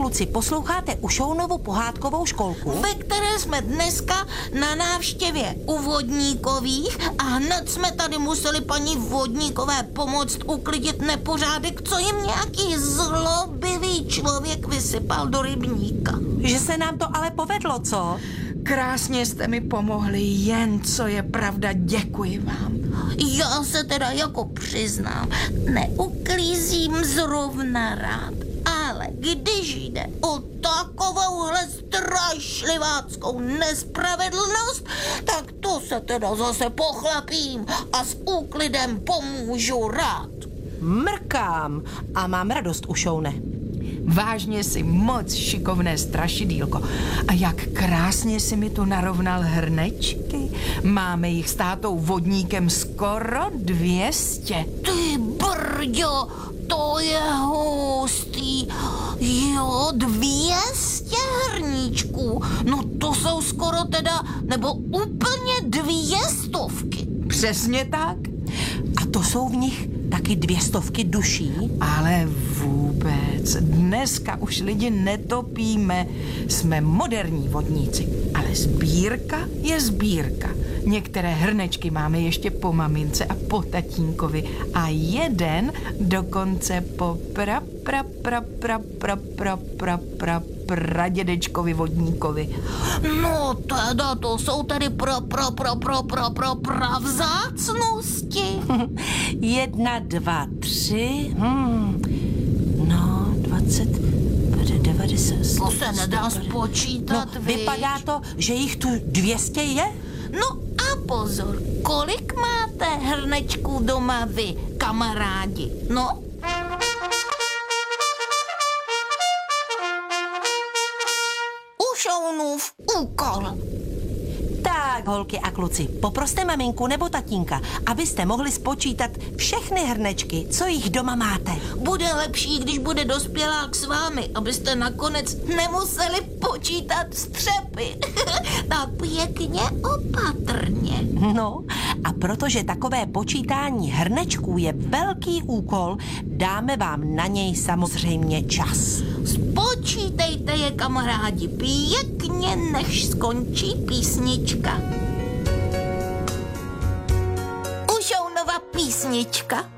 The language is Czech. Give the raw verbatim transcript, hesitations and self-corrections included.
kluci, posloucháte Ušounovu pohádkovou školku? Ve které jsme dneska na návštěvě u Vodníkových a hned jsme tady museli paní Vodníkové pomoct uklidit nepořádek, co jim nějaký zlobivý člověk vysypal do rybníka. Že se nám to ale povedlo, co? Krásně jste mi pomohli, jen co je pravda, děkuji vám. Já se teda jako přiznám, neuklízím zrovna rád, ale když jde o takovouhle strašliváckou nespravedlnost, tak to se teda zase pochlapím a s úklidem pomůžu rád. Mrkám a mám radost, Ušoune. Vážně si moc šikovné strašidýlko. A jak krásně si mi tu narovnal hrnečky. Máme jich s tátou Vodníkem skoro dvě stě. Ty brďo, to je hustý. Jo, dvě stě hrníčků. No to jsou skoro teda, nebo úplně dvě stovky. Přesně tak. A to jsou v nich taky dvě stovky duší? Ale vůbec. Dneska už lidi netopíme. Jsme moderní vodníci. Ale sbírka je sbírka. Některé hrnečky máme ještě po mamince a po tatínkovi. A jeden dokonce po pra pra pra pra pra pra pra pra pradědečkovi Vodníkovi. No teda, to jsou tedy pra pra pra pra pra pra pra vzácnosti. Jedna, dva, tři, hmm. no, dvacet, devadesát. To se nedá spočítat, No, viď? vypadá to, že jich tu dvě stě je? No a pozor, kolik máte hrnečků doma vy, kamarádi? No? Ušounův úkol. Tak, holky a kluci, poproste maminku nebo tatínka, abyste mohli spočítat všechny hrnečky, co jich doma máte. Bude lepší, když bude dospělák s vámi, abyste nakonec nemuseli počítat střepy. Tak pěkně opatrně. No, a protože takové počítání hrnečků je velký úkol, dáme vám na něj samozřejmě čas. Spočítejte je, kamarádi, pěkně, než skončí písnička. Ušounova písnička.